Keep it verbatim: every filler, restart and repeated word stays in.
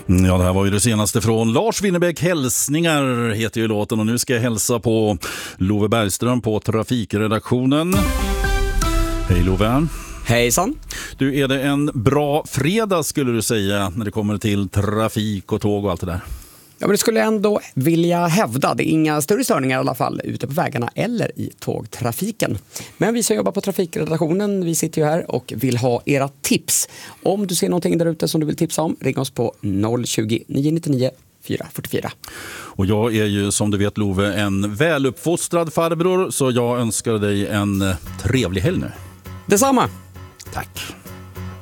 Ja, det här var ju det senaste från Lars Winnerbäck. Hälsningar heter ju låten, och nu ska jag hälsa på Love Bergström på trafikredaktionen. Hej Love. Hejsan. Du, är det en bra fredag skulle du säga när det kommer till trafik och tåg och allt det där? Ja, men det skulle jag ändå vilja hävda. Det är inga större störningar i alla fall ute på vägarna eller i tågtrafiken. Men vi som jobbar på trafikredaktionen, vi sitter ju här och vill ha era tips. Om du ser någonting där ute som du vill tipsa om, ring oss på noll tjugo, nio nittionio, fyra fyra fyra. Och jag är ju, som du vet Love, en väluppfostrad farbror, så jag önskar dig en trevlig helg nu. Detsamma. Tack.